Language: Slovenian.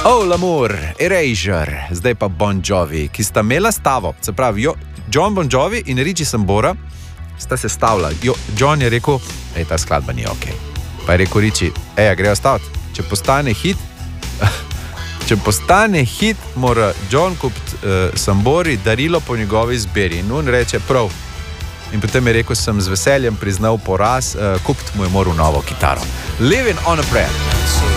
Oh, l'amour, Erasure, zdaj pa Bon Jovi, ki sta imela stavo, se pravi, John Bon Jovi in Richie Sambora sta se stavila. John je rekel, ta skladba ni ok. Pa je rekel Richie, grejo staviti, če postane hit, mora John kupiti Sambori darilo po njegovi izbiri. In on reče, prav. In potem je rekel, sem z veseljem priznal poraz, kupiti mu je moral novo kitaro. Living on a Prayer.